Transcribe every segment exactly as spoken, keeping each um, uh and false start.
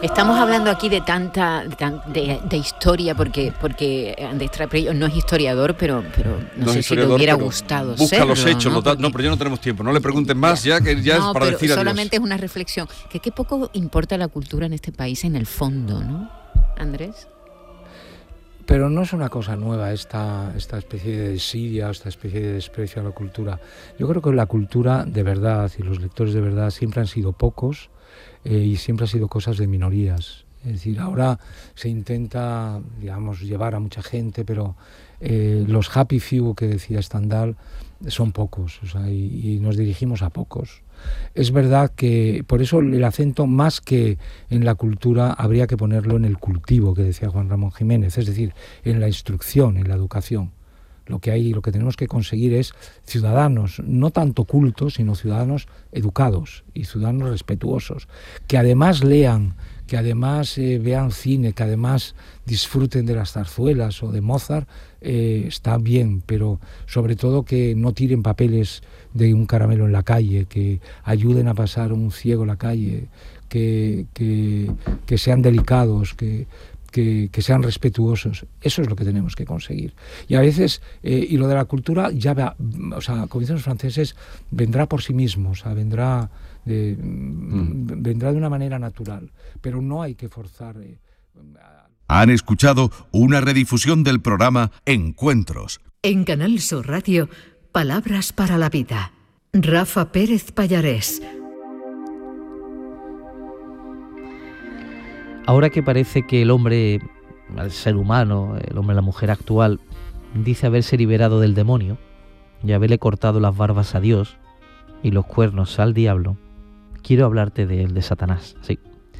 Estamos hablando aquí de tanta de, tan- de, de historia, porque porque Andrés Trapello no es historiador, pero pero no, No sé es si le historiador, hubiera pero gustado busca serlo, los hechos, ¿no? los da- Porque- no, pero ya no tenemos tiempo. No le pregunten más, ya que ya no, es para pero decir adiós. solamente es una reflexión, que qué poco importa la cultura en este país en el fondo, ¿no, Andrés? Pero no es una cosa nueva esta, esta especie de desidia, esta especie de desprecio a la cultura. Yo creo que la cultura de verdad y los lectores de verdad siempre han sido pocos eh, y siempre han sido cosas de minorías. Es decir, ahora se intenta, digamos, llevar a mucha gente, pero eh, los happy few que decía Stendhal son pocos, o sea, y, y nos dirigimos a pocos. Es verdad que por eso el acento, más que en la cultura, habría que ponerlo en el cultivo, que decía Juan Ramón Jiménez, es decir, en la instrucción, en la educación. Lo que hay, lo que tenemos que conseguir es ciudadanos, no tanto cultos, sino ciudadanos educados y ciudadanos respetuosos, que además lean, que además eh, vean cine, que además disfruten de las zarzuelas o de Mozart, eh, está bien, pero sobre todo que no tiren papeles de un caramelo en la calle, que ayuden a pasar un ciego la calle, que, que, que sean delicados, que, que, que sean respetuosos. Eso es lo que tenemos que conseguir. Y a veces, eh, y lo de la cultura, ya va, o sea, como dicen los franceses, vendrá por sí mismo, o sea, vendrá de, mm. vendrá de una manera natural, pero no hay que forzar. Eh, a... Han escuchado una redifusión del programa Encuentros. En Canal Sur Radio, Palabras para la Vida. Rafa Pérez Pallarés. Ahora que parece que el hombre, el ser humano, el hombre, la mujer actual, dice haberse liberado del demonio y haberle cortado las barbas a Dios y los cuernos al diablo, quiero hablarte de él, de Satanás. Sí.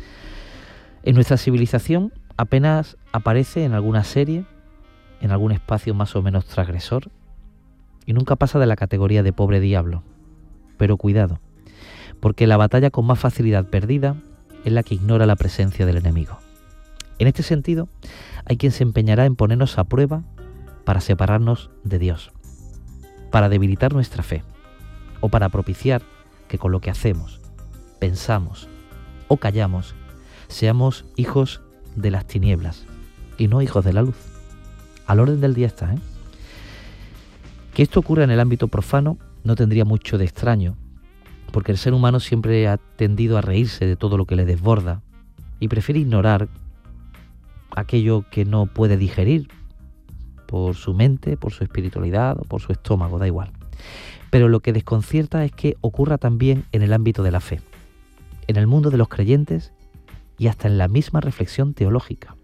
En nuestra civilización apenas aparece en alguna serie, en algún espacio más o menos transgresor, y nunca pasa de la categoría de pobre diablo. Pero cuidado, porque la batalla con más facilidad perdida es la que ignora la presencia del enemigo. En este sentido, hay quien se empeñará en ponernos a prueba para separarnos de Dios, para debilitar nuestra fe, o para propiciar que con lo que hacemos, pensamos o callamos, seamos hijos de las tinieblas y no hijos de la luz. Al orden del día está, ¿eh? Que esto ocurra en el ámbito profano no tendría mucho de extraño, porque el ser humano siempre ha tendido a reírse de todo lo que le desborda y prefiere ignorar aquello que no puede digerir por su mente, por su espiritualidad o por su estómago, da igual. Pero lo que desconcierta es que ocurra también en el ámbito de la fe, en el mundo de los creyentes y hasta en la misma reflexión teológica.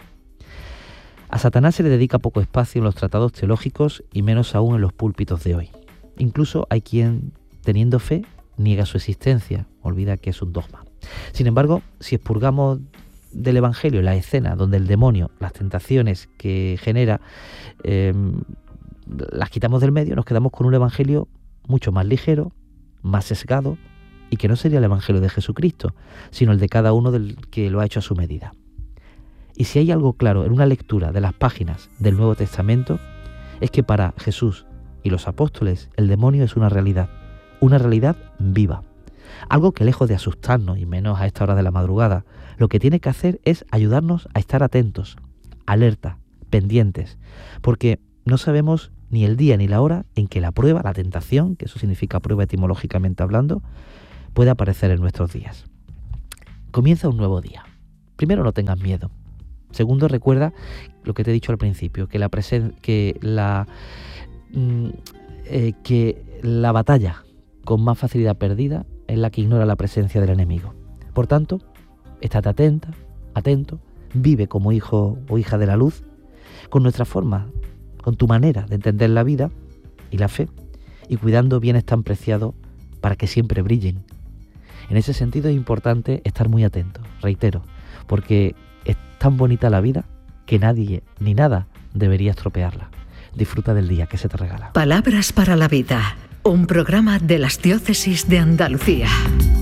A Satanás se le dedica poco espacio en los tratados teológicos y menos aún en los púlpitos de hoy. Incluso hay quien, teniendo fe, niega su existencia, olvida que es un dogma. Sin embargo, si expurgamos del Evangelio la escena donde el demonio, las tentaciones que genera, eh, las quitamos del medio, nos quedamos con un Evangelio mucho más ligero, más sesgado, y que no sería el Evangelio de Jesucristo, sino el de cada uno del que lo ha hecho a su medida. Y si hay algo claro en una lectura de las páginas del Nuevo Testamento, es que para Jesús y los apóstoles el demonio es una realidad, una realidad viva. Algo que lejos de asustarnos, y menos a esta hora de la madrugada, lo que tiene que hacer es ayudarnos a estar atentos, alerta, pendientes, porque no sabemos ni el día ni la hora en que la prueba, la tentación, que eso significa prueba etimológicamente hablando, puede aparecer en nuestros días. Comienza un nuevo día. Primero, no tengas miedo. Segundo, recuerda lo que te he dicho al principio, que la presen- que la mm, eh, que la batalla con más facilidad perdida es la que ignora la presencia del enemigo. Por tanto, estate atenta, atento, vive como hijo o hija de la luz, con nuestra forma, con tu manera de entender la vida y la fe, y cuidando bienes tan preciados para que siempre brillen. En ese sentido es importante estar muy atento, reitero, porque es tan bonita la vida que nadie ni nada debería estropearla. Disfruta del día que se te regala. Palabras para la Vida, un programa de las Diócesis de Andalucía.